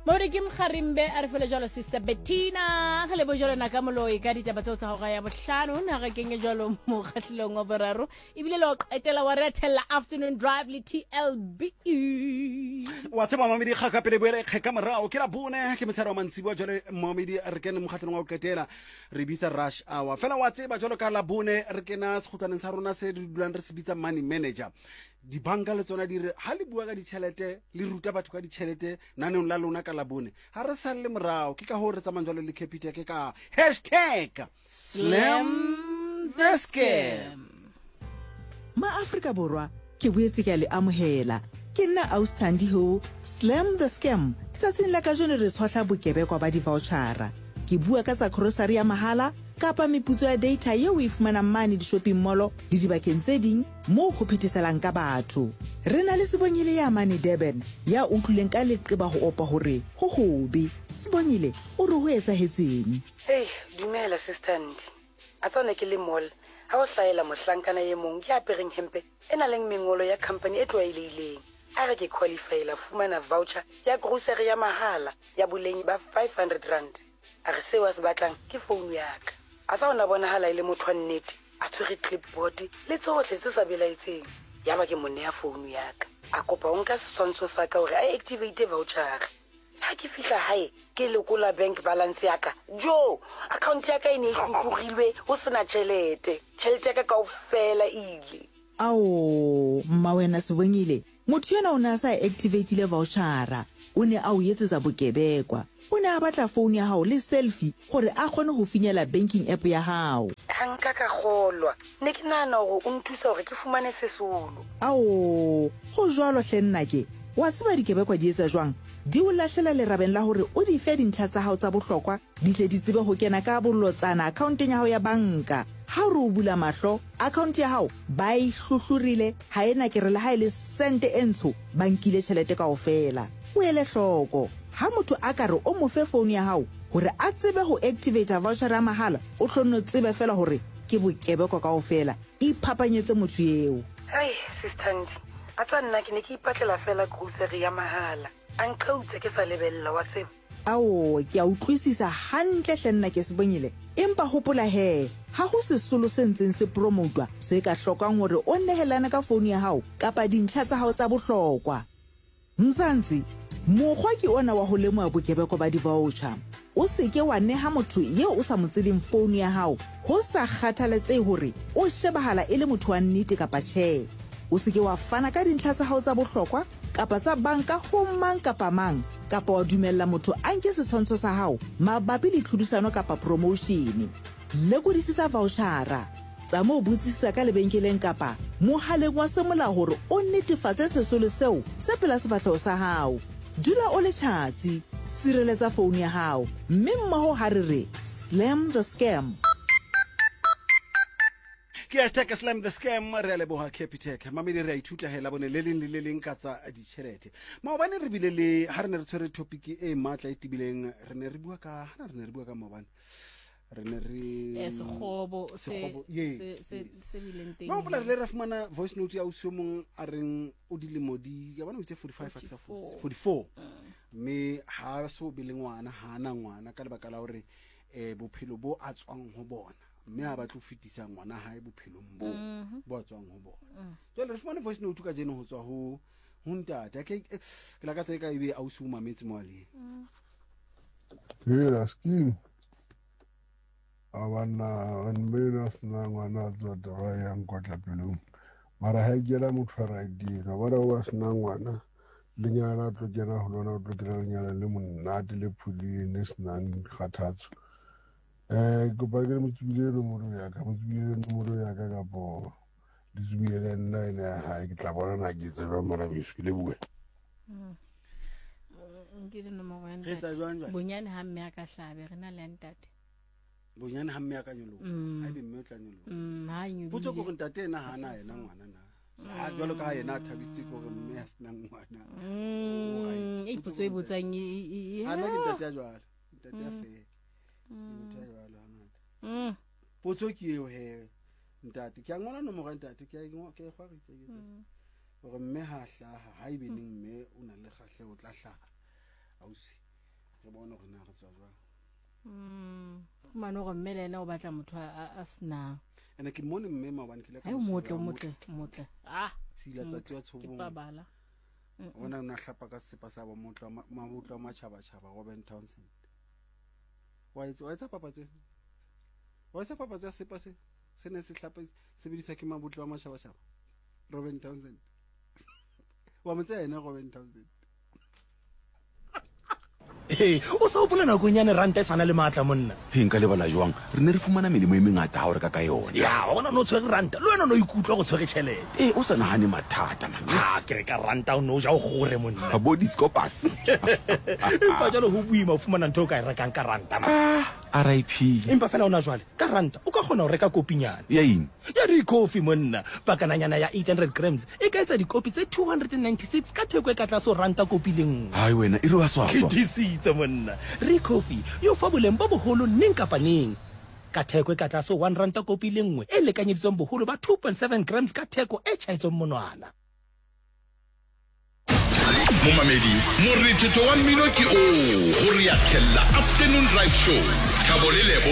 Mori Kim Kharimbe a re fele jalo Sister Bettina ga le bo jalo na ka moloi ka ditaba tseo tsa go ya bohlano na ga kenge jalo mo khatlong wa boraro ibile lo qetela wa retela afternoon drive le TLB wa tsema mamedi ga ka pele boele kheka morao ke la bone ke metsara mantsi bo jalo mamedi re kene mo khatlong wa qetela re bitsa rush hour fela wa tseba jalo ka la bone re kena sekhutaneng sa rona se di dulang re se bitsa money manager di banka le tsona di re ha le bua ka ditšhelete le ruta batho ka ditšhelete naneng la lona ka la bone ha re sa le morao ke ka ho re tsamang jalo le Capitec ka #Slam the Scam. Ma-Afrika Borwa ke boetse ke a le amohela ke nna Austhandi ho Slam the Scam tsatsing la ka jone re tshwahla bokebekwa ba di-vouchera ke bua ka tsa grocery ya mahala kapa meputso ya data ye o e fumanang mane di-shopping mall le dibakeng tse ding moo ho phetheselang ka batho re na le Sibonyile ya mane Durban ya utlwileng ka leqeba ho opa hore ho hobe Sibonyile o re ho etsahetseng. Hey, dumela sister Ndi. A tsane ke le mall. Ha o hlaela mohlankana ye mong ke apereng hempe ena leng mengolo ya company e tlwaelehileng. A re ke qualify la fumana voucher ya grocery ya mahala ya boleng ba 500 rand. A re sewa se batlang ke phone ya ka. A sa ona bona hala ile motho wa nnete a tshwere clipboard le tsohle tse sa belaetseng ya ba ke monne ya phone ya ka. A kopa o nka setshwantsho sa ka hore a activate voucher. Ha ke fihla hae ke lekola bank balance ya ka jo account ya ka ene e tlogilwe ho sena tjhelete ya ka kaofela ile Ao mma wena Sibonyile motho yena o ne a sa activate le vouchera o ne a o etsetsa bokebekwa o ne a batla phone ya hao le selfie gore a kgone ho finyela banking app ya hao. Hanka ka kgolwa ne ke nana hore o nthusa hore ke fumane sesolo. Ao go jwalo hle nna ke wa tseba dikebekwa di etsa jwang di o lahlela lerabeng la hore o di fe dintlha tsa hao tsa bohlokwa di tle di tsebe ho kena ka bollotsana accounteng ya hao ya banka. Ha re o bula mahlo account ya hao ba e hlohlorile ha ena ke re le ha ile sente e ntsho bankile tjhelete kaofela o ele hloko ha motho a ka re o mo fe phone ya hao hore a tsebe ho activate voucher ya mahala o hlonno tsebe fela hore ke bokebekwa kaofela iphapanyetse motho eo. Hai sister Ndi a tsa nna ke ne ke ipatlela fela grocery ya mahala a nqautse ke sa lebella wa tseba. Ao ke a utlwisisa hantle hle nna ke Sibonyile empa hopola he ha ho sesolo se ntseng se promotwa se ka hlokang hore o nehelane ka phone ya hao kapa dintlha tsa hao tsa bohlokwa. Mzansi mokgwa ke ona wa ho lemoha bokebekwa ba di-voucher o seke wa neha motho ye o sa motsebeng phone ya hao ho sa kgathaletsehe hore o shebahala e le motho wa nnete kapa tjhe. O seke wa fana ka dintlha tsa hao tsa bohlokwa kapa tsa banka ho mang kapa mang kapa wa dumella motho a nke setshwantsho sa hao mabapi le tlhodisano kapa promotion. Lekodisisa vouchera tsa mo botsisa ka lebenkeleng kapa mohaleng wa semolao hore o netefatse sesolo seo se pela sefahlego sa hao. Dula o le tjhatsi sireletsa phone ya hao mme mmoho ha re re Slam the Scam. Ke #Slam the Scam re le boha Capitec mamedi re a ithuta hela bone le leng ka tsa ditšhelete maobane re bile le ha re ne re tshwere topic e matla e tibileng re ne re bua ka maobane re ne re sekgobo se bileng teng no bola le re fumana voice note ya usomong a reng o dilemodi ya bona o itse 45 44 me ha so bile ngwana hana ngwana ka lebaka la hore bophelo bo a tswang ho bona mme a batla ho fetisa ngwana hae bophelong bo a tswang ho bona jwale re fumana voice note ka jeno ho tswa ho ntate ke la ka tseka ebe a usuma metsi mo ale Hela skin abana anmena sna ngwana tswa taba yang kwa tlapelong mara ha gela motho ra dira ba wa sna ngwana lenyana tlo kena ho lona tlo kena lenyana le monate le phuli ne sna kgathatso go ba ke motsubile nomoro ya ka bo dizubile nna ina ha ke tla bona na ke tseba mara bisu le bue ngile no mo re tsa jwang bonyane ha mme a ka hlabe re na le ntate bonyane ha mme a ka nyolo ha be mme o tla nyolo ha nyu botso go ntate na hana yena ngwana na ha jwalo ka yena a thabitse go re mme a sena ngwana e putso e botsang ana ke ntate ya jwala ntate ya fe motho ya jwala ngata potso ke eo he ntate ke a ngola no mo ga ntate ke a ke gwa re tse gore mme ha hlaha ha ibe ning mme o na le kgahle o tla hlaha ausi re bona gore na re tswa jwang fumane go mme le ena o batla motho a senang ene ke mone mme maobane ke le ai motle sila tsa twa tshobong ke bala ona na hlapa ka sepa sa ba motlo a machaba Robin Townsend wa etsa papatse ya sepa se ne se hlapa se bidiswa ke mabutlo a machaba Robin Townsend wa motse ene Robin Townsend o sa opola nakong yane ranta e sana le maatla monna nka lebala jwang re ne re fumana melemo e mengata ha o re ka yona ya bona no tshwere ranta le wena no ikutlwa go tshwere tšhelete o sa nagane mathata ke re ka ranta o no ja o gore monna body scopus empa jalo ho buima o fumana ntho o ka e rekang ka ranta RIP empa fela ona jwale ka ranta o ka kgona ho reka kopinyana ya eng ya coffee monna pakananyana ya 800 grams e ka etsa dikopi tse 296 ka theko e ka tlase ranta kopi le nngwe hai wena e re wa swaswa ke monna coffee yo fa boleng bo boholo neng kapa neng ka theko e ka tlase 1 ranta kopi le nngwe e lekanyeditsweng boholo ba 2.7 grams ka theko e tšhaetsweng monwana Momamedi morethetho wa mmino ke o go re ya Afternoon Drive Show Thabolelebo